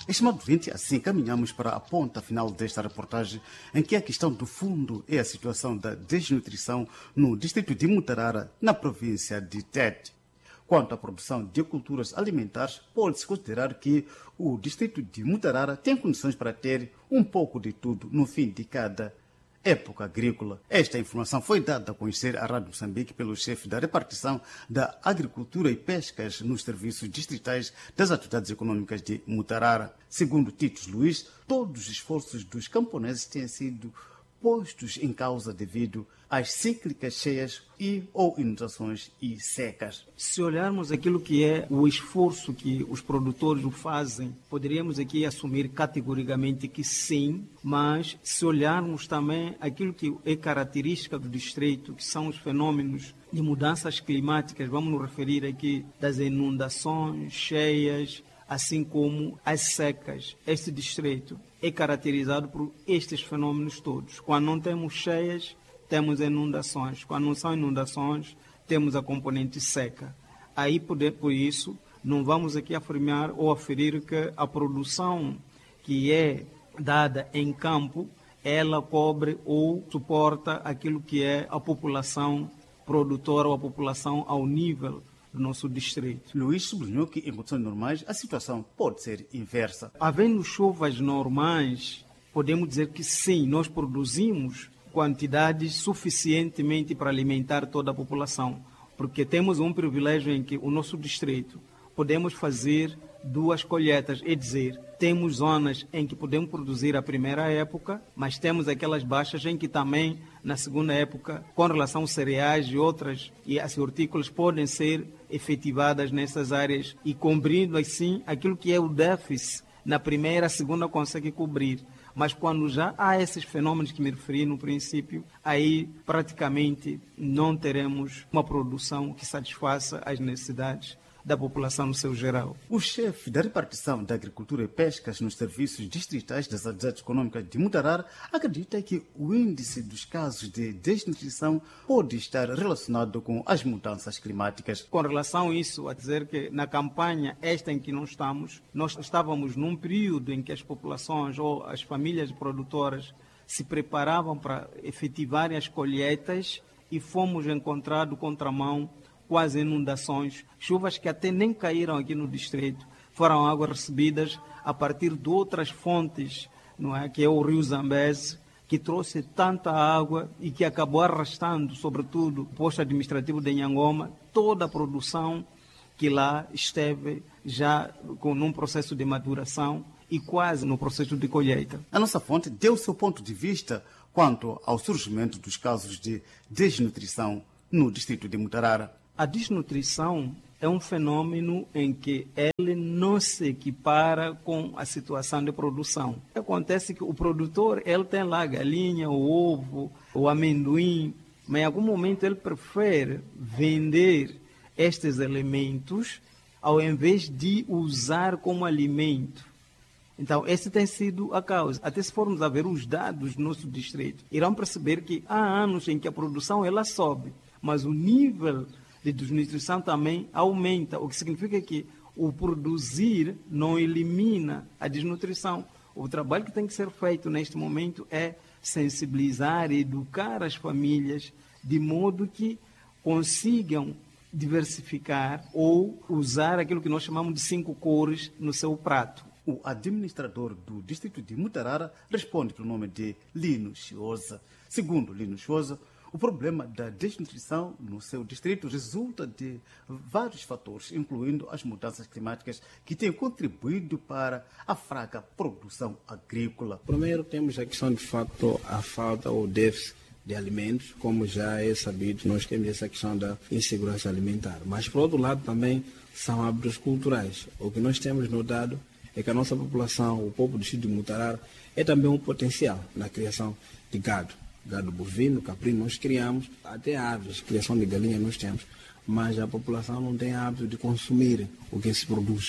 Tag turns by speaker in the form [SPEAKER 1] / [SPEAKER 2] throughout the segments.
[SPEAKER 1] Estimadamente, assim caminhamos para a ponta final desta reportagem, em que a questão do fundo é a situação da desnutrição no distrito de Mutarara, na província de Tete. Quanto à produção de culturas alimentares, pode-se considerar que o distrito de Mutarara tem condições para ter um pouco de tudo no fim de cada época agrícola. Esta informação foi dada a conhecer à Rádio Moçambique pelo chefe da repartição da Agricultura e Pescas nos serviços distritais das atividades econômicas de Mutarara. Segundo Titos Luiz, todos os esforços dos camponeses têm sido postos em causa devido às cíclicas cheias ou inundações e secas.
[SPEAKER 2] Se olharmos aquilo que é o esforço que os produtores fazem, poderíamos aqui assumir categoricamente que sim, mas se olharmos também aquilo que é característica do distrito, que são os fenômenos de mudanças climáticas, vamos nos referir aqui das inundações, cheias, assim como as secas. Este distrito é caracterizado por estes fenômenos todos. Quando não temos cheias, temos inundações. Quando não são inundações, temos a componente seca. Aí, por isso, não vamos aqui afirmar ou aferir que a produção que é dada em campo, ela cobre ou suporta aquilo que é a população produtora ou a população ao nível do nosso distrito.
[SPEAKER 1] Luís sublinhou que, em condições normais, a situação pode ser inversa.
[SPEAKER 2] Havendo chuvas normais, podemos dizer que sim, nós produzimos quantidades suficientemente para alimentar toda a população, porque temos um privilégio em que o nosso distrito podemos fazer duas colheitas, é dizer, temos zonas em que podemos produzir a primeira época, mas temos aquelas baixas em que também na segunda época, com relação aos cereais e outras, e as hortícolas podem ser efetivadas nessas áreas e cobrindo assim aquilo que é o déficit na primeira, a segunda consegue cobrir. Mas quando já há esses fenômenos que me referi no princípio, aí praticamente não teremos uma produção que satisfaça as necessidades da população no seu geral.
[SPEAKER 1] O chefe da repartição da Agricultura e Pescas nos serviços distritais das atividades econômicas de Mutarara acredita que o índice dos casos de desnutrição pode estar relacionado com as mudanças climáticas.
[SPEAKER 2] Com relação a isso, a dizer que na campanha esta em que nós estávamos num período em que as populações ou as famílias produtoras se preparavam para efetivarem as colheitas e fomos encontrados contramão com as inundações, chuvas que até nem caíram aqui no distrito, foram águas recebidas a partir de outras fontes, não é? Que é o rio Zambeze, que trouxe tanta água e que acabou arrastando, sobretudo, o posto administrativo de Nhangoma, toda a produção que lá esteve já num processo de maturação e quase no processo de colheita.
[SPEAKER 1] A nossa fonte deu seu ponto de vista quanto ao surgimento dos casos de desnutrição no distrito de Mutarara.
[SPEAKER 2] A desnutrição é um fenômeno em que ele não se equipara com a situação de produção. Acontece que o produtor ele tem lá a galinha, o ovo, o amendoim, mas em algum momento ele prefere vender estes elementos ao invés de usar como alimento. Então, essa tem sido a causa. Até se formos a ver os dados do nosso distrito, irão perceber que há anos em que a produção ela sobe, mas o nível de desnutrição também aumenta, o que significa que o produzir não elimina a desnutrição. O trabalho que tem que ser feito neste momento é sensibilizar e educar as famílias de modo que consigam diversificar ou usar aquilo que nós chamamos de 5 cores no seu prato.
[SPEAKER 1] O administrador do distrito de Mutarara responde pelo nome de Lino Chiosa. Segundo Lino Chiosa, o problema da desnutrição no seu distrito resulta de vários fatores, incluindo as mudanças climáticas que têm contribuído para a fraca produção agrícola.
[SPEAKER 3] Primeiro temos a questão, de facto, a falta ou déficit de alimentos. Como já é sabido, nós temos essa questão da insegurança alimentar. Mas, por outro lado, também são hábitos culturais. O que nós temos notado é que a nossa população, o povo do distrito de Mutarara, é também um potencial na criação de gado bovino, caprino, nós criamos, até aves, criação de galinha nós temos, mas a população não tem hábito de consumir o que se produz.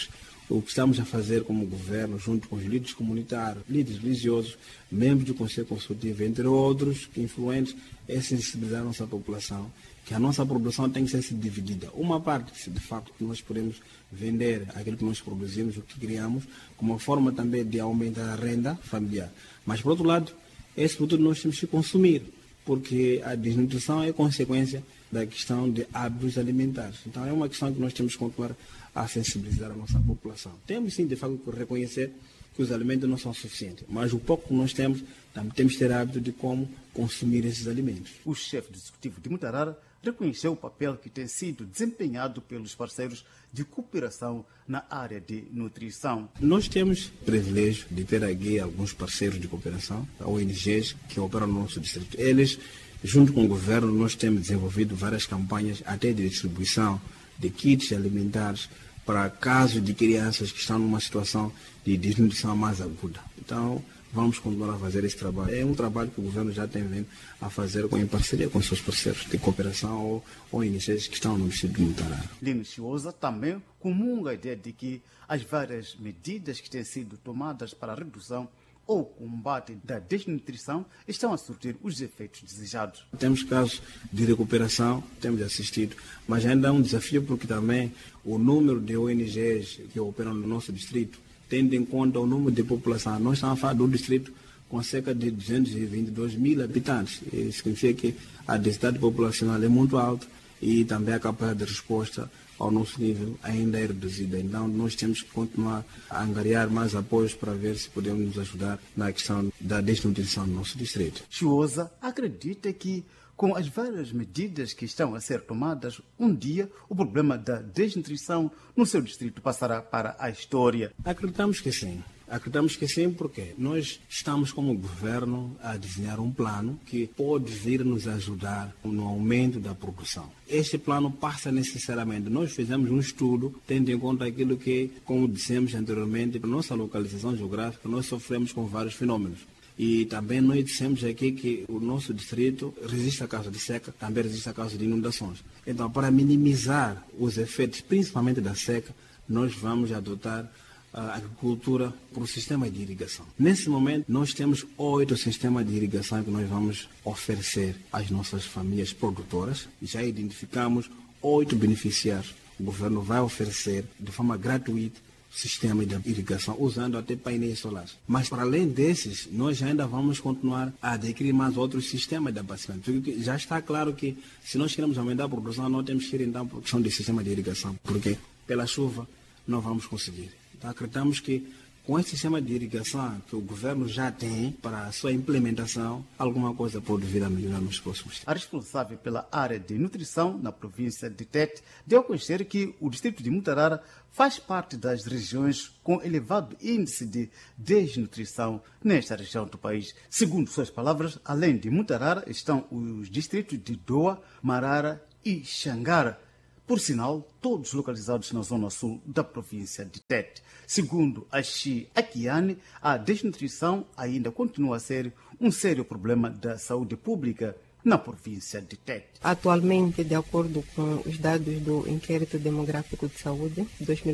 [SPEAKER 3] o que estamos a fazer como governo, junto com os líderes comunitários, líderes religiosos, membros do Conselho Consultivo, entre outros influentes, é sensibilizar a nossa população que a nossa produção tem que ser dividida. Uma parte, de facto, que nós podemos vender aquilo que nós produzimos, o que criamos, como uma forma também de aumentar a renda familiar. Mas, por outro lado, esse produto nós temos que consumir, porque a desnutrição é consequência da questão de hábitos alimentares. Então, é uma questão que nós temos que continuar a sensibilizar a nossa população. Temos, sim, de facto, que reconhecer que os alimentos não são suficientes, mas o pouco que nós temos, também temos que ter hábito de como consumir esses alimentos.
[SPEAKER 1] O chefe do executivo de Mutarara reconheceu o papel que tem sido desempenhado pelos parceiros de cooperação na área de nutrição.
[SPEAKER 3] Nós temos o privilégio de ter aqui alguns parceiros de cooperação, ONGs, que operam no nosso distrito. Eles, junto com o governo, nós temos desenvolvido várias campanhas, até de distribuição de kits alimentares para casos de crianças que estão numa situação de desnutrição mais aguda. Então, vamos continuar a fazer esse trabalho. É um trabalho que o governo já tem vindo a fazer em parceria com seus parceiros de cooperação ou iniciativas que estão no distrito de Mutarara.
[SPEAKER 1] Lino Chiosa também comunga a ideia de que as várias medidas que têm sido tomadas para a redução ou combate da desnutrição estão a surtir os efeitos desejados.
[SPEAKER 3] Temos casos de recuperação, temos assistido, mas ainda é um desafio porque também o número de ONGs que operam no nosso distrito, tendo em conta o número de população, nós estamos a falar de um distrito com cerca de 222 mil habitantes. Isso significa que a densidade populacional é muito alta e também a capacidade de resposta ao nosso nível ainda é reduzida. Então, nós temos que continuar a angariar mais apoios para ver se podemos nos ajudar na questão da desnutrição no nosso distrito.
[SPEAKER 1] Chiosa acredita que, com as várias medidas que estão a ser tomadas, um dia o problema da desnutrição no seu distrito passará para a história.
[SPEAKER 3] Acreditamos que sim. Acreditamos que sim, porque nós estamos como governo a desenhar um plano que pode vir nos ajudar no aumento da produção. Este plano passa necessariamente. Nós fizemos um estudo, tendo em conta aquilo que, como dissemos anteriormente, a nossa localização geográfica, nós sofremos com vários fenômenos. E também nós dissemos aqui que o nosso distrito resiste a causa de seca, também resiste a causa de inundações. Então, para minimizar os efeitos, principalmente da seca, nós vamos adotar a agricultura por sistema de irrigação. Nesse momento, nós temos 8 sistemas de irrigação que nós vamos oferecer às nossas famílias produtoras. Já identificamos 8 beneficiários. O governo vai oferecer de forma gratuita sistema de irrigação, usando até painéis solares. Mas, para além desses, nós ainda vamos continuar a adquirir mais outros sistemas de abastecimento. Porque já está claro que, se nós queremos aumentar a produção, nós temos que ir, então, para a questão de sistema de irrigação, porque pela chuva não vamos conseguir. Então, acreditamos que, com esse sistema de irrigação que o governo já tem para a sua implementação, alguma coisa pode vir a melhorar nos próximos tempos.
[SPEAKER 1] A responsável pela área de nutrição na província de Tete deu a conhecer que o distrito de Mutarara faz parte das regiões com elevado índice de desnutrição nesta região do país. Segundo suas palavras, além de Mutarara estão os distritos de Doa, Marara e Xangara. Por sinal, todos localizados na zona sul da província de Tete. Segundo Ashi Akiane, a desnutrição ainda continua a ser um sério problema da saúde pública na província de Tete.
[SPEAKER 4] Atualmente, de acordo com os dados do Inquérito Demográfico de Saúde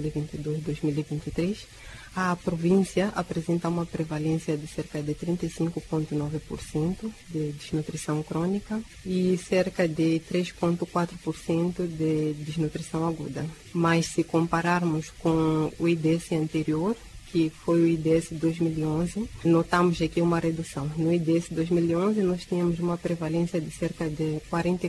[SPEAKER 4] 2022-2023, a província apresenta uma prevalência de cerca de 35,9% de desnutrição crônica e cerca de 3,4% de desnutrição aguda. Mas se compararmos com o IDS anterior, que foi o IDS 2011, notamos aqui uma redução. No IDS 2011, nós tínhamos uma prevalência de cerca de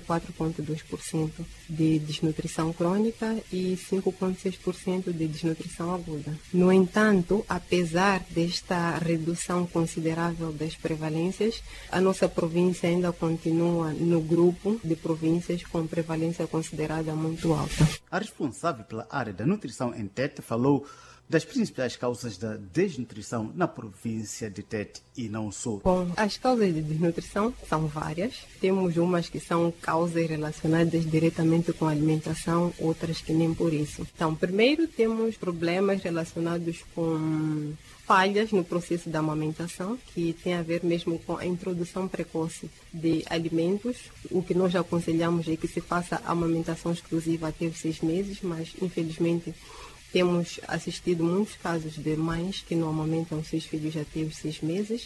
[SPEAKER 4] 44,2% de desnutrição crônica e 5,6% de desnutrição aguda. No entanto, apesar desta redução considerável das prevalências, a nossa província ainda continua no grupo de províncias com prevalência considerada muito alta.
[SPEAKER 1] A responsável pela área da nutrição em Tete falou das principais causas da desnutrição na província de Tete e não só.
[SPEAKER 4] Bom, as causas de desnutrição são várias. Temos umas que são causas relacionadas diretamente com a alimentação, outras que nem por isso. Então, primeiro temos problemas relacionados com falhas no processo da amamentação, que tem a ver mesmo com a introdução precoce de alimentos. O que nós aconselhamos é que se faça a amamentação exclusiva até os 6 meses, mas infelizmente temos assistido muitos casos de mães que não amamentam seus filhos até os 6 meses.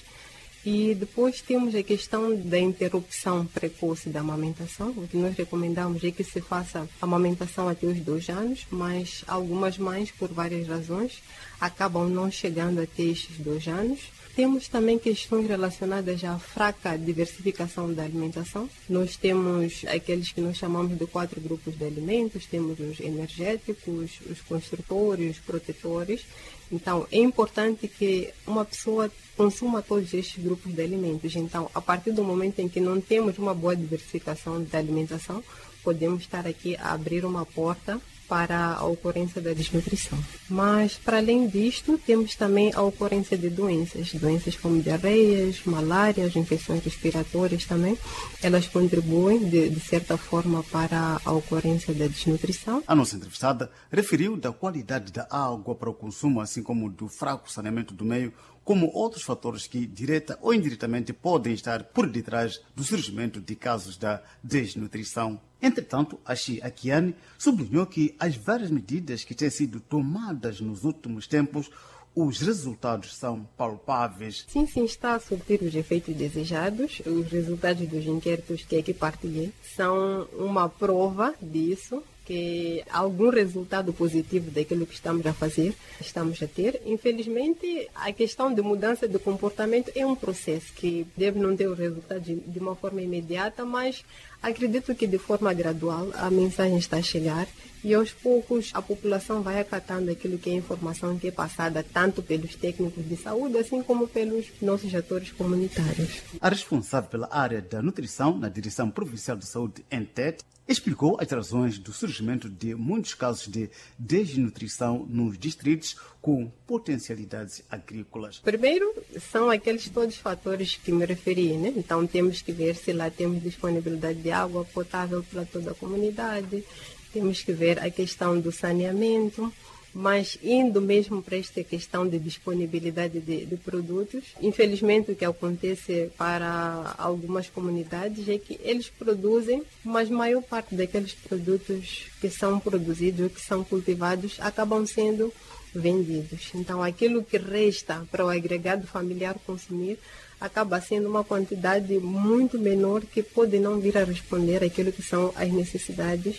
[SPEAKER 4] E depois temos a questão da interrupção precoce da amamentação. O que nós recomendamos é que se faça a amamentação até os 2 anos, mas algumas mães, por várias razões, acabam não chegando até estes 2 anos. Temos também questões relacionadas à fraca diversificação da alimentação. Nós temos aqueles que nós chamamos de 4 grupos de alimentos, temos os energéticos, os construtores, os protetores. Então, é importante que uma pessoa consuma todos estes grupos de alimentos. Então, a partir do momento em que não temos uma boa diversificação da alimentação, podemos estar aqui a abrir uma porta para a ocorrência da desnutrição. Mas, para além disto, temos também a ocorrência de doenças como diarreias, malárias, infecções respiratórias também. Elas contribuem, de certa forma, para a ocorrência da desnutrição.
[SPEAKER 1] A nossa entrevistada referiu da qualidade da água para o consumo, assim como do fraco saneamento do meio, como outros fatores que, direta ou indiretamente, podem estar por detrás do surgimento de casos da desnutrição. Entretanto, a Xi Akiane sublinhou que as várias medidas que têm sido tomadas nos últimos tempos, os resultados são palpáveis.
[SPEAKER 4] Sim, está a surtir os efeitos desejados. Os resultados dos inquéritos que aqui partilhei são uma prova disso, que algum resultado positivo daquilo que estamos a fazer, estamos a ter. Infelizmente, a questão de mudança de comportamento é um processo que deve não ter o resultado de uma forma imediata, mas acredito que de forma gradual a mensagem está a chegar e aos poucos a população vai acatando aquilo que é informação que é passada tanto pelos técnicos de saúde, assim como pelos nossos atores comunitários.
[SPEAKER 1] A responsável pela área da nutrição na Direção Provincial de Saúde, ENTET, explicou as razões do surgimento de muitos casos de desnutrição nos distritos com potencialidades agrícolas.
[SPEAKER 4] Primeiro, são aqueles todos os fatores que me referi, né? Então, temos que ver se lá temos disponibilidade de água potável para toda a comunidade, temos que ver a questão do saneamento, mas indo mesmo para esta questão de disponibilidade de produtos, infelizmente o que acontece para algumas comunidades é que eles produzem, mas a maior parte daqueles produtos que são produzidos, que são cultivados, acabam sendo vendidos. Então, aquilo que resta para o agregado familiar consumir acaba sendo uma quantidade muito menor que pode não vir a responder àquilo que são as necessidades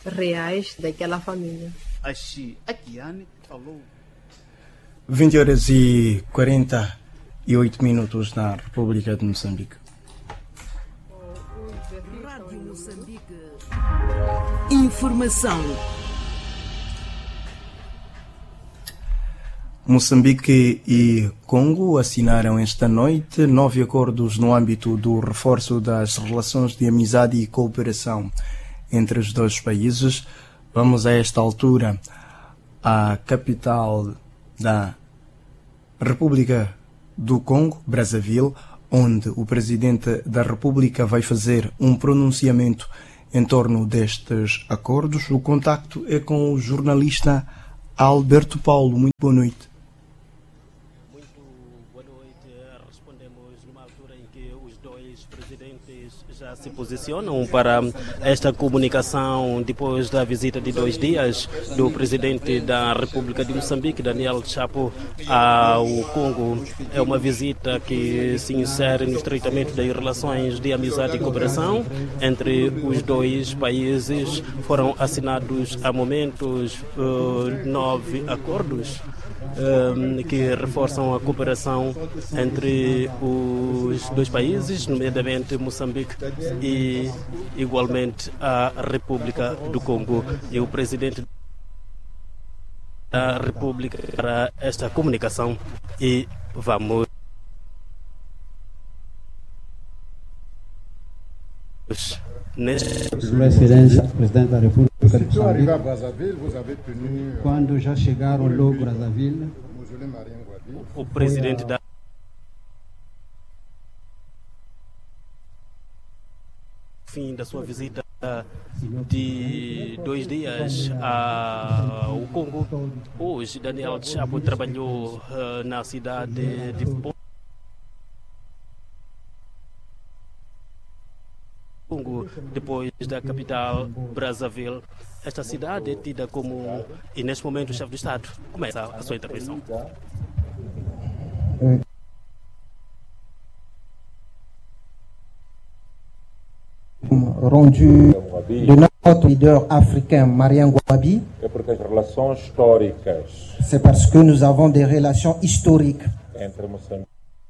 [SPEAKER 4] reais daquela família.
[SPEAKER 1] A Xi Akiane falou.
[SPEAKER 5] 20 horas e 48 minutos na República de Moçambique.
[SPEAKER 6] Rádio Moçambique. Informação.
[SPEAKER 5] Moçambique e Congo assinaram esta noite 9 acordos no âmbito do reforço das relações de amizade e cooperação entre os dois países. Vamos a esta altura à capital da República do Congo, Brazzaville, onde o Presidente da República vai fazer um pronunciamento em torno destes acordos. O contacto é com o jornalista Alberto Paulo. Muito boa noite.
[SPEAKER 7] Já se posicionam para esta comunicação depois da visita de 2 dias do presidente da República de Moçambique, Daniel Chapo, ao Congo. É uma visita que se insere no estreitamento das relações de amizade e cooperação entre os dois países. Foram assinados há momentos 9 acordos que reforçam a cooperação entre os dois países, nomeadamente Moçambique e igualmente a República do Congo. E o presidente da República para esta comunicação e vamos
[SPEAKER 8] Sua Excelência, Presidente da República de Moçambique, quando já chegaram logo a Brazzaville,
[SPEAKER 7] o presidente da fim da sua visita de 2 dias ao Congo. Hoje, Daniel Chapo trabalhou na cidade de Congo depois da capital, Brazzaville. Esta cidade é tida como, e neste momento, o chefe do Estado começa a sua intervenção.
[SPEAKER 6] Rendu de notre leader africain Mariam Gwabi.
[SPEAKER 9] É porque as relações históricas.
[SPEAKER 6] C'est parce que nous avons des relations historiques
[SPEAKER 9] entre Moçambique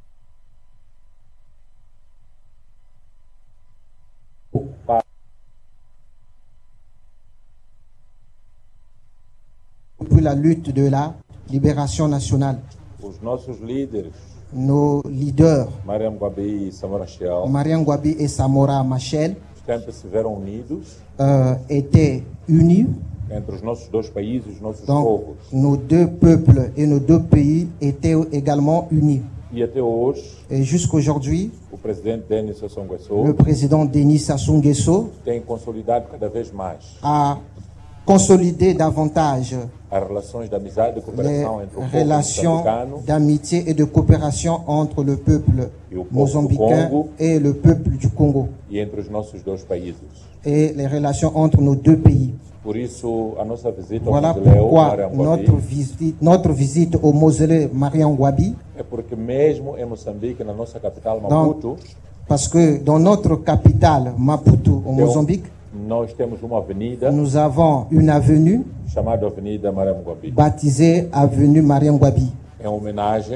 [SPEAKER 6] depuis la lutte de la libération nationale.
[SPEAKER 9] Os nossos líderes,
[SPEAKER 6] nos leaders,
[SPEAKER 9] Mariam Gwabi e Samora Machel,
[SPEAKER 6] Mariam Gwabi et Samora Machel,
[SPEAKER 9] sempre se viram unidos,
[SPEAKER 6] étaient unis.
[SPEAKER 9] Entre os nossos dois países, os nossos
[SPEAKER 6] Donc,
[SPEAKER 9] povos.
[SPEAKER 6] Nos deux peuples et nos deux pays étaient également unis.
[SPEAKER 9] E até hoje,
[SPEAKER 6] et jusqu'aujourd'hui,
[SPEAKER 9] o presidente Denis Sassou Nguesso,
[SPEAKER 6] le président Denis Sassou Nguesso,
[SPEAKER 9] tem consolidado cada vez mais
[SPEAKER 6] a consolidé davantage
[SPEAKER 9] as relações de amizade e cooperação entre o povo
[SPEAKER 6] relations
[SPEAKER 9] moçambicano
[SPEAKER 6] d'amitié et de coopération entre le peuple mozambicain et le peuple du Congo,
[SPEAKER 9] e entre os nossos dois países.
[SPEAKER 6] Et les relations entre nos deux pays.
[SPEAKER 9] Por isso, a nossa visita
[SPEAKER 6] Voilà
[SPEAKER 9] ao mausoléu
[SPEAKER 6] pourquoi
[SPEAKER 9] Mariam Gwabi
[SPEAKER 6] notre visite au mausolée Mariam Gwabi,
[SPEAKER 9] é porque mesmo em Moçambique, na nossa capital Maputo,
[SPEAKER 6] parce que dans notre capitale Maputo, au Mozambique,
[SPEAKER 9] nós temos uma avenida,
[SPEAKER 6] nous avons une avenue
[SPEAKER 9] chamada Avenida Mariam Gwabi,
[SPEAKER 6] baptisée Avenue Mariam Gwabi,
[SPEAKER 9] em homenagem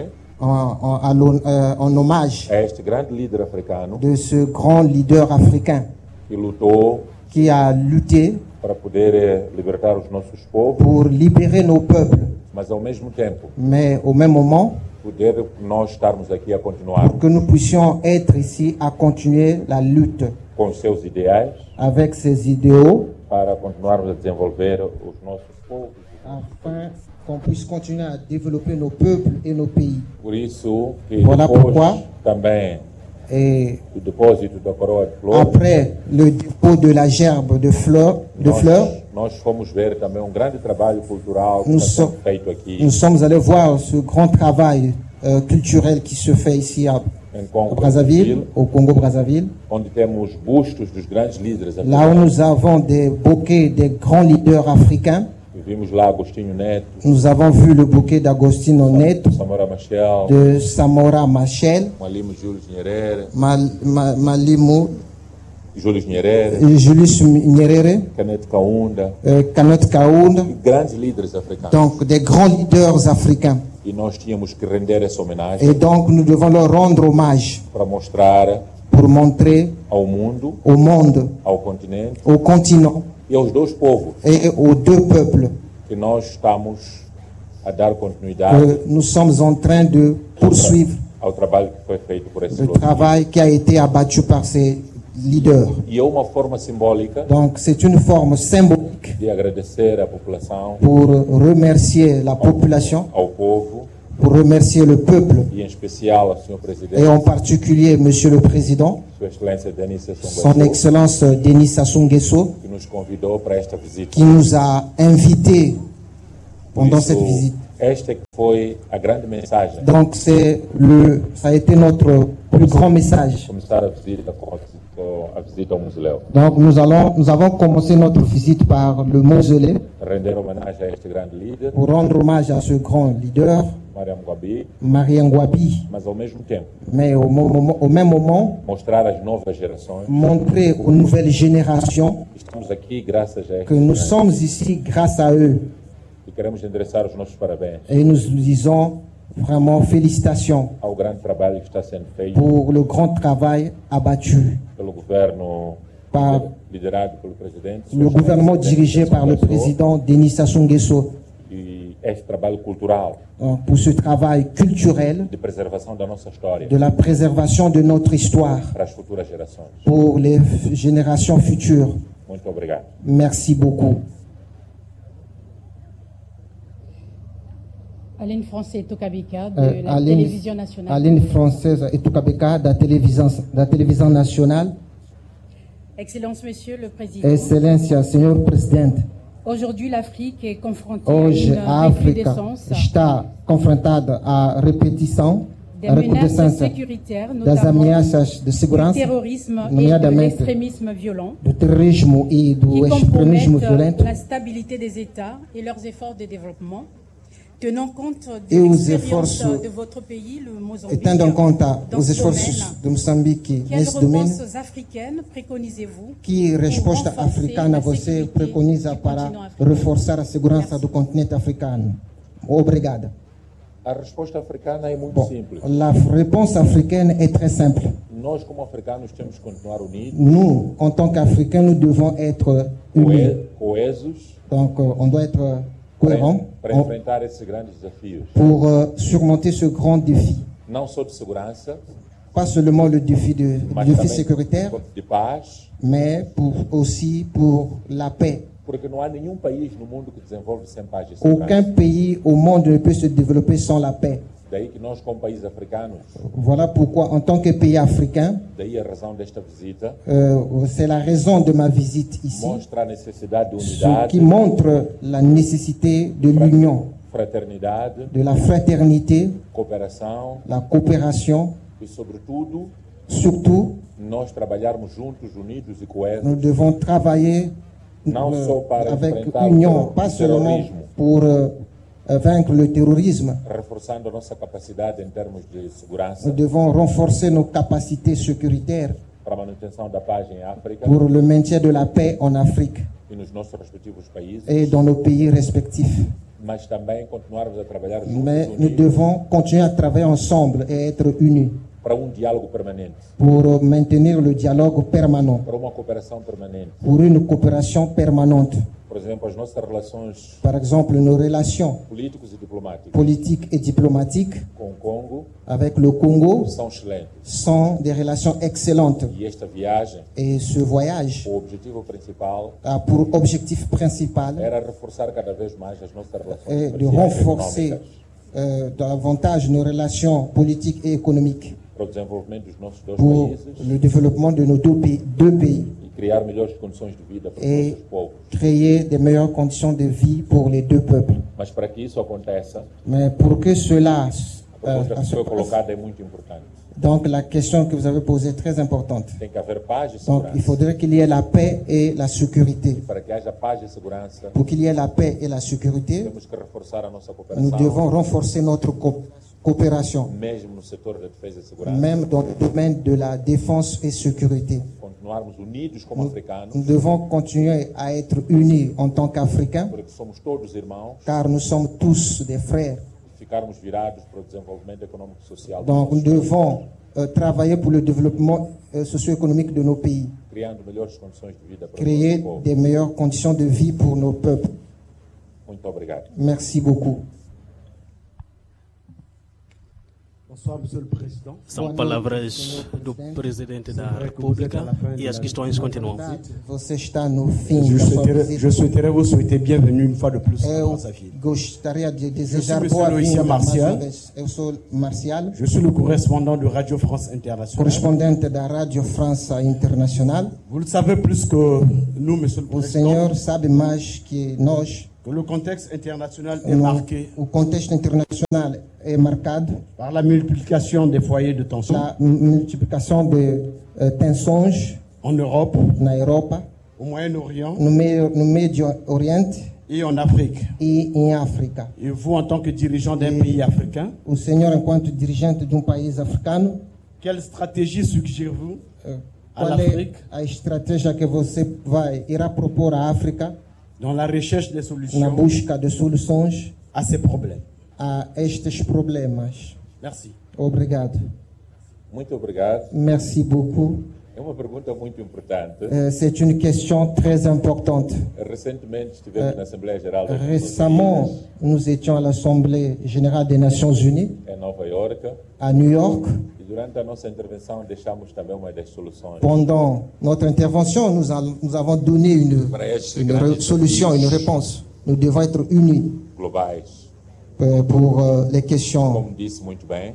[SPEAKER 6] en hommage
[SPEAKER 9] a este grande líder africano,
[SPEAKER 6] de ce grand leader africain
[SPEAKER 9] que lutou,
[SPEAKER 6] qui a lutté
[SPEAKER 9] para poder libertar os nossos povos,
[SPEAKER 6] pour libérer nos peuples,
[SPEAKER 9] mas ao mesmo tempo,
[SPEAKER 6] mais au même moment,
[SPEAKER 9] poder nós estarmos aqui a continuar
[SPEAKER 6] pour que nous puissions être ici à continuer la lutte
[SPEAKER 9] com seus ideais,
[SPEAKER 6] avec ses idéaux,
[SPEAKER 9] para continuarmos a desenvolver os nossos povos,
[SPEAKER 6] afin qu'on puisse continuer à développer nos peuples et nos pays.
[SPEAKER 9] Por isso que
[SPEAKER 6] Voilà
[SPEAKER 9] depois
[SPEAKER 6] pourquoi,
[SPEAKER 9] também
[SPEAKER 6] et
[SPEAKER 9] o depósito da coroa de flores,
[SPEAKER 6] après le dépôt de la gerbe de fleurs,
[SPEAKER 9] nós fomos ver também grande trabalho cultural que
[SPEAKER 6] nous,
[SPEAKER 9] está sendo feito aqui
[SPEAKER 6] nous sommes allés voir ce grand travail culturel qui se fait ici à Brazzaville, au Congo-Brazzaville,
[SPEAKER 9] onde temos bustos dos grandes líderes
[SPEAKER 6] là où
[SPEAKER 9] africanos.
[SPEAKER 6] nous avons des bouquets des grands leaders africains.
[SPEAKER 9] Vimos lá Agostinho Neto,
[SPEAKER 6] Nous avons vu le bouquet d'Agostinho Neto,
[SPEAKER 9] Samora Machel,
[SPEAKER 6] de Samora Machel,
[SPEAKER 9] Malimo Julius Nyerere,
[SPEAKER 6] Malimo
[SPEAKER 9] Julius Nyerere,
[SPEAKER 6] Julius Nyerere,
[SPEAKER 9] Kenneth Kaunda,
[SPEAKER 6] Kenneth Kaunda,
[SPEAKER 9] grandes líderes africanos.
[SPEAKER 6] donc des grands leaders africains.
[SPEAKER 9] E nós tínhamos que render essa homenagem
[SPEAKER 6] Et donc nous devons leur rendre hommage
[SPEAKER 9] para mostrar
[SPEAKER 6] pour montrer
[SPEAKER 9] ao mundo,
[SPEAKER 6] au monde,
[SPEAKER 9] ao continente
[SPEAKER 6] au continent
[SPEAKER 9] e aos dois povos
[SPEAKER 6] et aux deux peuples
[SPEAKER 9] que nós estamos a dar continuidade
[SPEAKER 6] que nous sommes en train de poursuivre
[SPEAKER 9] ao trabalho que foi feito por esses
[SPEAKER 6] le
[SPEAKER 9] dois.
[SPEAKER 6] travail qui a été abattu par ces leaders.
[SPEAKER 9] E é uma forma simbólica
[SPEAKER 6] Donc c'est une forme symbolique
[SPEAKER 9] de agradecer à população,
[SPEAKER 6] pour remercier la population,
[SPEAKER 9] ao povo
[SPEAKER 6] pour remercier le peuple
[SPEAKER 9] e em especial ao Sr. Presidente,
[SPEAKER 6] et en particulier Monsieur le Président,
[SPEAKER 9] Sua Excelência Denis Sassou
[SPEAKER 6] Son
[SPEAKER 9] Nguesso,
[SPEAKER 6] Excellence Denis Sassou Nguesso,
[SPEAKER 9] que nos convidou para esta visita.
[SPEAKER 6] qui nous a invités
[SPEAKER 9] Por
[SPEAKER 6] pendant
[SPEAKER 9] isso,
[SPEAKER 6] cette visite.
[SPEAKER 9] esta que foi a grande mensagem.
[SPEAKER 6] Donc ça a été notre plus grand message.
[SPEAKER 9] Começar a visita ao mausoléu.
[SPEAKER 6] Donc nous avons commencé notre visite par le mausolée
[SPEAKER 9] Render homenagem a este grande líder,
[SPEAKER 6] pour rendre hommage à ce grand leader,
[SPEAKER 9] Mariam Gwabi,
[SPEAKER 6] Mariam Gwabi,
[SPEAKER 9] mas ao mesmo tempo
[SPEAKER 6] mais au même moment,
[SPEAKER 9] mostrar às novas gerações
[SPEAKER 6] montrer aux nouvelles générations
[SPEAKER 9] que estamos aqui graças a
[SPEAKER 6] que
[SPEAKER 9] este
[SPEAKER 6] nous
[SPEAKER 9] grande
[SPEAKER 6] sommes ici grâce à eux.
[SPEAKER 9] e queremos endereçar os nossos parabéns
[SPEAKER 6] Et nous disons vraiment félicitations
[SPEAKER 9] ao grande trabalho que está sendo feito
[SPEAKER 6] pour le grand travail abattu
[SPEAKER 9] pelo governo
[SPEAKER 6] par
[SPEAKER 9] liderado pelo presidente,
[SPEAKER 6] le gouvernement dirigé par le président Denis Sassou Nguesso
[SPEAKER 9] e este trabalho cultural
[SPEAKER 6] pour ce travail culturel
[SPEAKER 9] de preservação da nossa história
[SPEAKER 6] de la préservation de notre histoire
[SPEAKER 9] para as futuras gerações.
[SPEAKER 6] pour les générations futures.
[SPEAKER 9] Muito obrigado.
[SPEAKER 6] Merci beaucoup.
[SPEAKER 10] Aline Française Toukabika de la
[SPEAKER 6] Aline,
[SPEAKER 10] télévision nationale.
[SPEAKER 6] Aline Française et Toukabika de la télévision nationale.
[SPEAKER 10] Excellence, Monsieur le Président.
[SPEAKER 6] Excelência, Senhor Presidente.
[SPEAKER 10] Aujourd'hui, l'Afrique est confrontée
[SPEAKER 6] Hoje
[SPEAKER 10] à
[SPEAKER 6] a
[SPEAKER 10] une
[SPEAKER 6] África
[SPEAKER 10] recrudescence
[SPEAKER 6] está confrontada à repetição
[SPEAKER 10] des
[SPEAKER 6] a
[SPEAKER 10] menaces
[SPEAKER 6] recrudescença
[SPEAKER 10] sécuritaires,
[SPEAKER 6] das
[SPEAKER 10] notamment
[SPEAKER 6] ameaças de
[SPEAKER 10] du
[SPEAKER 6] segurança,
[SPEAKER 10] terrorisme et de
[SPEAKER 6] nomeadamente
[SPEAKER 10] l'extrémisme violent,
[SPEAKER 6] do terrorismo e do
[SPEAKER 10] qui
[SPEAKER 6] extremismo
[SPEAKER 10] compromettent
[SPEAKER 6] violento,
[SPEAKER 10] la stabilité des États et leurs efforts de développement, tenant compte de
[SPEAKER 6] e os
[SPEAKER 10] l'expérience
[SPEAKER 6] esforços,
[SPEAKER 10] de votre pays, le
[SPEAKER 6] e
[SPEAKER 10] Mozambique,
[SPEAKER 6] tendo em conta
[SPEAKER 10] dans
[SPEAKER 6] os
[SPEAKER 10] ce
[SPEAKER 6] esforços
[SPEAKER 10] domaine.
[SPEAKER 6] de Moçambique
[SPEAKER 10] Quelles
[SPEAKER 6] nesse domínio,
[SPEAKER 10] réponses africaines préconisez-vous
[SPEAKER 6] que resposta
[SPEAKER 10] pour renforcer
[SPEAKER 6] africana
[SPEAKER 10] la
[SPEAKER 6] você
[SPEAKER 10] sécurité
[SPEAKER 6] preconiza
[SPEAKER 10] du
[SPEAKER 6] para
[SPEAKER 10] continent africain?
[SPEAKER 6] reforçar a segurança
[SPEAKER 10] Merci.
[SPEAKER 6] do continente africano? Obrigada.
[SPEAKER 9] A resposta africana é muito
[SPEAKER 6] Bon,
[SPEAKER 9] simples.
[SPEAKER 6] la réponse africaine est très simple.
[SPEAKER 9] Nós, como africanos, temos que continuar unidos,
[SPEAKER 6] Nous, en tant qu'Africains, nous devons être unis.
[SPEAKER 9] coesos,
[SPEAKER 6] Donc, on doit être cohérents
[SPEAKER 9] para enfrentar esses grandes desafios.
[SPEAKER 6] pour surmonter ce grand défi.
[SPEAKER 9] Não só de segurança,
[SPEAKER 6] Pas seulement le défi,
[SPEAKER 9] mas
[SPEAKER 6] le défi
[SPEAKER 9] também
[SPEAKER 6] sécuritaire,
[SPEAKER 9] de paz,
[SPEAKER 6] mais aussi pour la paix.
[SPEAKER 9] porque não há nenhum país no mundo que desenvolve sem paz e
[SPEAKER 6] Aucun
[SPEAKER 9] segurança.
[SPEAKER 6] pays au monde ne peut se développer sans la paix.
[SPEAKER 9] Daí que nós, como países africanos,
[SPEAKER 6] Voilà pourquoi, en tant que pays africain,
[SPEAKER 9] daí a razão desta visita,
[SPEAKER 6] c'est la raison de ma visite ici,
[SPEAKER 9] mostra a necessidade de
[SPEAKER 6] ce
[SPEAKER 9] unidade,
[SPEAKER 6] qui montre la nécessité de l'union,
[SPEAKER 9] fraternidade,
[SPEAKER 6] de la fraternité,
[SPEAKER 9] cooperação
[SPEAKER 6] la coopération,
[SPEAKER 9] e, sobretudo,
[SPEAKER 6] surtout,
[SPEAKER 9] nós trabalharmos juntos, unidos e coesos,
[SPEAKER 6] nous devons travailler
[SPEAKER 9] não só para
[SPEAKER 6] avec
[SPEAKER 9] enfrentar
[SPEAKER 6] union,
[SPEAKER 9] o
[SPEAKER 6] pas seulement
[SPEAKER 9] terrorismo,
[SPEAKER 6] pour vaincre le terrorisme.
[SPEAKER 9] reforçando a nossa capacidade em termos de segurança
[SPEAKER 6] Nous devons renforcer nos capacités sécuritaires
[SPEAKER 9] para a manutenção da paz em África
[SPEAKER 6] pour le maintien de la paix en Afrique
[SPEAKER 9] e nos nossos respectivos países,
[SPEAKER 6] et dans nos pays respectifs.
[SPEAKER 9] mas também continuarmos a trabalhar juntos,
[SPEAKER 6] Mais nous
[SPEAKER 9] unidos,
[SPEAKER 6] devons continuer à travailler ensemble et être unis
[SPEAKER 9] para diálogo permanente,
[SPEAKER 6] pour maintenir le dialogue permanent,
[SPEAKER 9] para uma cooperação permanente.
[SPEAKER 6] pour une coopération permanente.
[SPEAKER 9] Por exemplo, as nossas relações
[SPEAKER 6] Par exemple, nos relations
[SPEAKER 9] políticas e diplomáticas
[SPEAKER 6] politiques et diplomatiques
[SPEAKER 9] com o Congo
[SPEAKER 6] avec le Congo
[SPEAKER 9] são excelentes.
[SPEAKER 6] sont des relations excellentes.
[SPEAKER 9] E esta viagem,
[SPEAKER 6] Et ce voyage
[SPEAKER 9] o objetivo principal
[SPEAKER 6] a pour objectif principal
[SPEAKER 9] era reforçar cada vez mais as nossas relações
[SPEAKER 6] est de
[SPEAKER 9] comerciais e
[SPEAKER 6] renforcer
[SPEAKER 9] econômicas
[SPEAKER 6] davantage nos relations politiques et économiques
[SPEAKER 9] para o desenvolvimento dos nossos dois
[SPEAKER 6] pour
[SPEAKER 9] países
[SPEAKER 6] le développement de nos deux pays
[SPEAKER 9] e criar melhores condições de vida para os
[SPEAKER 6] et
[SPEAKER 9] nossos povos.
[SPEAKER 6] créer des meilleures conditions de vie pour les deux peuples.
[SPEAKER 9] Mas para que isso aconteça,
[SPEAKER 6] Mais pour que cela
[SPEAKER 9] a pergunta que
[SPEAKER 6] se
[SPEAKER 9] foi
[SPEAKER 6] passe,
[SPEAKER 9] colocada é muito importante.
[SPEAKER 6] donc la question que vous avez posée est très importante.
[SPEAKER 9] Tem que haver paz e
[SPEAKER 6] Donc il
[SPEAKER 9] segurança.
[SPEAKER 6] faudrait qu'il y ait la paix et la sécurité.
[SPEAKER 9] Para que haja paz e segurança,
[SPEAKER 6] Pour qu'il y ait la paix et la sécurité,
[SPEAKER 9] temos que reforçar a nossa
[SPEAKER 6] nous
[SPEAKER 9] cooperação,
[SPEAKER 6] devons renforcer notre coopération,
[SPEAKER 9] mesmo no setor da defesa e segurança.
[SPEAKER 6] même dans le domaine de la défense et sécurité.
[SPEAKER 9] Continuarmos unidos como africanos,
[SPEAKER 6] Nous devons continuer à être unis en tant qu'Africains,
[SPEAKER 9] porque somos todos irmãos,
[SPEAKER 6] car nous sommes tous des frères.
[SPEAKER 9] e ficarmos virados para o desenvolvimento econômico e social dos
[SPEAKER 6] Donc nous
[SPEAKER 9] nossos países,
[SPEAKER 6] devons travailler pour le développement socio-économique de nos pays,
[SPEAKER 9] criando melhores condições de vida para o
[SPEAKER 6] créer
[SPEAKER 9] nosso povo.
[SPEAKER 6] des meilleures conditions de vie pour nos peuples.
[SPEAKER 9] Muito obrigado.
[SPEAKER 6] Merci beaucoup.
[SPEAKER 11] Bonsoir, Monsieur le Président.
[SPEAKER 7] São palavras do Presidente da República e as questões continuam.
[SPEAKER 6] Você está no fim
[SPEAKER 11] Je
[SPEAKER 6] da sua
[SPEAKER 11] souhaiterais,
[SPEAKER 6] visita.
[SPEAKER 11] je souhaiterais vous souhaiter bienvenue une fois de plus à
[SPEAKER 6] Eu
[SPEAKER 11] Brazzaville.
[SPEAKER 6] gostaria de desejar
[SPEAKER 11] Monsieur Lucia
[SPEAKER 6] boa-vinda mais
[SPEAKER 11] Marcial.
[SPEAKER 6] uma vez. Eu sou Marcial,
[SPEAKER 11] Je suis le correspondant de Radio France Internationale.
[SPEAKER 6] correspondente da Rádio França Internacional.
[SPEAKER 11] Vous le savez plus que nous, Monsieur le
[SPEAKER 6] O
[SPEAKER 11] Président,
[SPEAKER 6] senhor sabe mais que nós.
[SPEAKER 11] que le contexte international est marqué
[SPEAKER 6] O contexto internacional é marcado
[SPEAKER 11] par la multiplication des foyers de tension
[SPEAKER 6] pela multiplicação de tensões
[SPEAKER 11] en Europe,
[SPEAKER 6] na Europa,
[SPEAKER 11] au Moyen-Orient
[SPEAKER 6] no Médio Oriente
[SPEAKER 11] et en Afrique.
[SPEAKER 6] e em África.
[SPEAKER 11] Et vous, en tant que dirigeant d'un pays africain,
[SPEAKER 6] O senhor, enquanto dirigente de um país africano,
[SPEAKER 11] quelle stratégie suggérez-vous à
[SPEAKER 6] qual é
[SPEAKER 11] l'Afrique
[SPEAKER 6] a estratégia que você irá propor à África
[SPEAKER 11] dans la recherche des
[SPEAKER 6] na
[SPEAKER 11] solutions
[SPEAKER 6] busca de soluções
[SPEAKER 11] à ces problèmes?
[SPEAKER 6] a estes problemas?
[SPEAKER 11] Merci.
[SPEAKER 6] Obrigado.
[SPEAKER 9] Muito obrigado.
[SPEAKER 6] Merci beaucoup.
[SPEAKER 9] É uma pergunta muito importante.
[SPEAKER 6] C'est une question très importante.
[SPEAKER 9] Recentemente estivemos na Assembleia Geral das Nações
[SPEAKER 6] Récemment,
[SPEAKER 9] Unidas,
[SPEAKER 6] nous étions à l'Assemblée générale des Nations Unies
[SPEAKER 9] em Nova York,
[SPEAKER 6] à New York.
[SPEAKER 9] e durante a nossa intervenção deixamos também uma das soluções
[SPEAKER 6] Pendant notre intervention, nous avons donné une
[SPEAKER 9] para estes
[SPEAKER 6] solution,
[SPEAKER 9] grandes
[SPEAKER 6] une réponse. Nous devons être unis.
[SPEAKER 9] globais.
[SPEAKER 6] pour les questions
[SPEAKER 9] Como disse muito bem,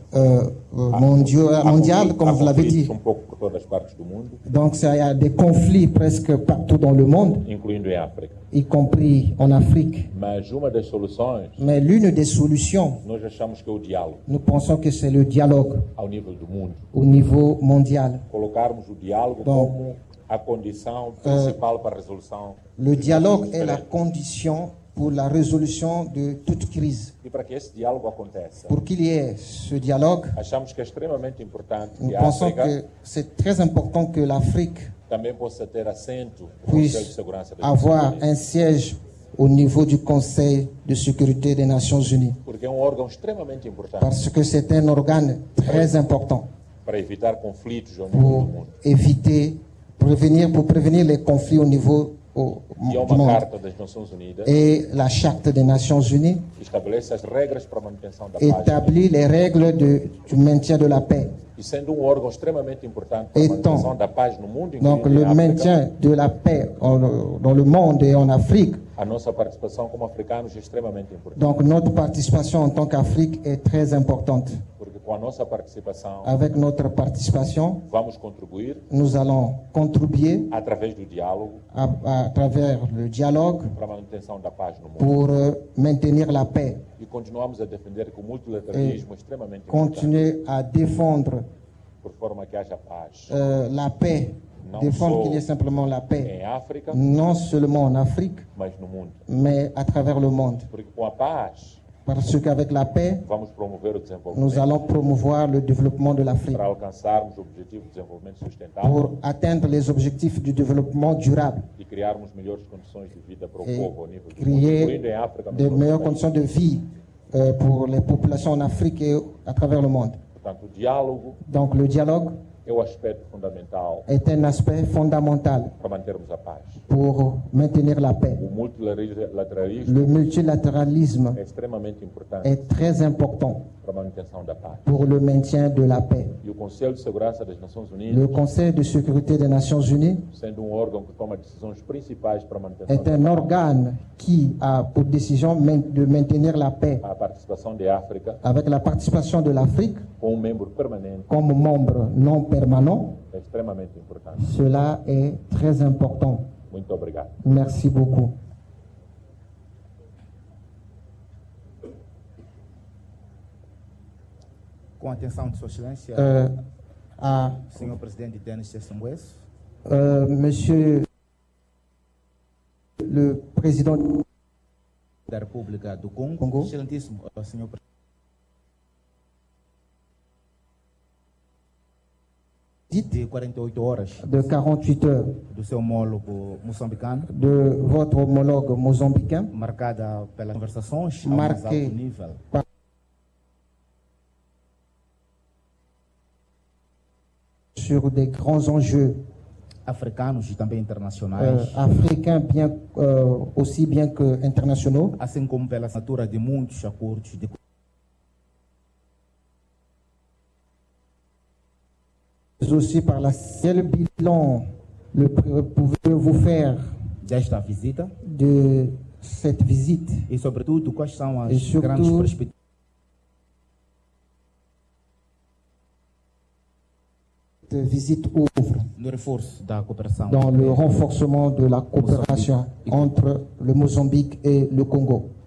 [SPEAKER 6] mondiales, comme vous l'avez dit.
[SPEAKER 9] um pouco por todas as partes do mundo,
[SPEAKER 6] Donc, il y a des conflits presque partout dans le monde,
[SPEAKER 9] incluindo em África.
[SPEAKER 6] y compris en Afrique.
[SPEAKER 9] Mas uma das soluções,
[SPEAKER 6] Mais l'une des solutions,
[SPEAKER 9] nós achamos que é o diálogo
[SPEAKER 6] nous pensons que c'est le dialogue
[SPEAKER 9] ao nível do mundo.
[SPEAKER 6] au niveau mondial.
[SPEAKER 9] Colocarmos o diálogo
[SPEAKER 6] Bom.
[SPEAKER 9] como a condição principal para a resolução.
[SPEAKER 6] Le dialogue est la condition pour la résolution de toute crise.
[SPEAKER 9] E para que esse diálogo aconteça,
[SPEAKER 6] Pour qu'il y ait ce dialogue,
[SPEAKER 9] achamos que é extremamente importante
[SPEAKER 6] nous
[SPEAKER 9] que a
[SPEAKER 6] pensons
[SPEAKER 9] África
[SPEAKER 6] que c'est très important que l'Afrique
[SPEAKER 9] também possa ter assento no Conselho de
[SPEAKER 6] puisse
[SPEAKER 9] Segurança das Nações
[SPEAKER 6] avoir
[SPEAKER 9] Unidas,
[SPEAKER 6] un siège au niveau du Conseil de sécurité des Nations Unies,
[SPEAKER 9] porque é um órgão extremamente importante
[SPEAKER 6] parce que c'est un organe très important
[SPEAKER 9] para evitar conflitos ao nível do
[SPEAKER 6] pour
[SPEAKER 9] mundo.
[SPEAKER 6] éviter, pour prévenir les conflits au niveau
[SPEAKER 9] E é
[SPEAKER 6] du
[SPEAKER 9] uma
[SPEAKER 6] monde.
[SPEAKER 9] Carta das Nações Unidas
[SPEAKER 6] Et la Charte des Nations Unies
[SPEAKER 9] que estabelece as regras para a manutenção da paz.
[SPEAKER 6] établit les règles du maintien de la paix.
[SPEAKER 9] E sendo um órgão extremamente importante para a
[SPEAKER 6] Então,
[SPEAKER 9] manutenção da paz no mundo,
[SPEAKER 6] Donc
[SPEAKER 9] incluindo
[SPEAKER 6] le
[SPEAKER 9] em África,
[SPEAKER 6] maintien de la paix dans le monde et en Afrique.
[SPEAKER 9] a nossa participação como africanos é extremamente importante.
[SPEAKER 6] Donc notre participation en tant qu'Afrique est très importante.
[SPEAKER 9] Porque com a nossa participação,
[SPEAKER 6] Avec notre participation,
[SPEAKER 9] vamos contribuir
[SPEAKER 6] nous allons contribuer
[SPEAKER 9] através do diálogo
[SPEAKER 6] à travers le dialogue
[SPEAKER 9] para a manutenção da paz no mundo.
[SPEAKER 6] pour maintenir la paix.
[SPEAKER 9] E continuamos a defender que o multilateralismo é extremamente importante,
[SPEAKER 6] Continuer à défendre
[SPEAKER 9] por forma que haja paz
[SPEAKER 6] la paix,
[SPEAKER 9] Non
[SPEAKER 6] défendre
[SPEAKER 9] solo
[SPEAKER 6] qu'il y ait simplement la paix,
[SPEAKER 9] em África,
[SPEAKER 6] non seulement en Afrique,
[SPEAKER 9] mas no mundo.
[SPEAKER 6] mais à travers le monde.
[SPEAKER 9] Porque com a paz,
[SPEAKER 6] Parce qu'avec la paix,
[SPEAKER 9] vamos promover o desenvolvimento
[SPEAKER 6] nous allons promouvoir le développement de l'Afrique
[SPEAKER 9] para alcançarmos o objetivo de desenvolvimento sustentável
[SPEAKER 6] pour atteindre les objectifs du développement durable
[SPEAKER 9] e criarmos melhores condições de vida para o
[SPEAKER 6] et
[SPEAKER 9] povo ao nível do mundo,
[SPEAKER 6] créer
[SPEAKER 9] incluindo em África.
[SPEAKER 6] de
[SPEAKER 9] mas
[SPEAKER 6] meilleures
[SPEAKER 9] também.
[SPEAKER 6] conditions de vie pour les populations en Afrique et à travers le monde.
[SPEAKER 9] Portanto, o diálogo
[SPEAKER 6] Donc le dialogue
[SPEAKER 9] é o aspecto fundamental
[SPEAKER 6] est un aspect fondamental
[SPEAKER 9] para mantermos a paz.
[SPEAKER 6] pour maintenir la paix.
[SPEAKER 9] O multilateralismo
[SPEAKER 6] Le multilatéralisme
[SPEAKER 9] é extremamente importante
[SPEAKER 6] est très important
[SPEAKER 9] para a manutenção da paz.
[SPEAKER 6] pour le maintien de la paix.
[SPEAKER 9] E o Conselho de Segurança das Nações
[SPEAKER 6] Le
[SPEAKER 9] Unidas,
[SPEAKER 6] Conseil de sécurité des Nations Unies
[SPEAKER 9] sendo um órgão que toma decisões principais para a manutenção
[SPEAKER 6] est
[SPEAKER 9] da
[SPEAKER 6] un
[SPEAKER 9] paz,
[SPEAKER 6] organe qui a pour décision de maintenir la paix
[SPEAKER 9] a participação de África
[SPEAKER 6] avec la participation de l'Afrique
[SPEAKER 9] com membro permanente
[SPEAKER 6] comme membre non permanent.
[SPEAKER 9] é extremamente importante.
[SPEAKER 6] Cela est très important.
[SPEAKER 9] Muito obrigado.
[SPEAKER 6] Merci beaucoup.
[SPEAKER 12] Com a atenção de Sua Excelência, Senhor Presidente Denis Sassou Nguesso,
[SPEAKER 6] Monsieur le Président
[SPEAKER 12] da República do Congo,
[SPEAKER 6] Congo.
[SPEAKER 12] Excelentíssimo Senhor de 48 horas
[SPEAKER 6] de 48 heures
[SPEAKER 12] do seu homólogo moçambicano,
[SPEAKER 6] de votre homologue mozambicain,
[SPEAKER 12] marcada pelas conversações ao mais alto
[SPEAKER 6] marqué
[SPEAKER 12] nível
[SPEAKER 6] par sur des grands enjeux
[SPEAKER 12] africanos e também internacionais,
[SPEAKER 6] africains aussi bien que internationaux,
[SPEAKER 12] assim como pela assinatura de muitos acordos de
[SPEAKER 6] mais aussi par la quel bilan pouvez-vous faire
[SPEAKER 12] desta visita
[SPEAKER 6] de cette visite
[SPEAKER 12] e, sobretudo, quais são as
[SPEAKER 6] et surtout
[SPEAKER 12] grandes perspectivas
[SPEAKER 6] de visite ouvre
[SPEAKER 12] no reforço da cooperação
[SPEAKER 6] dans le renforcement de la coopération entre le Mozambique et le Congo.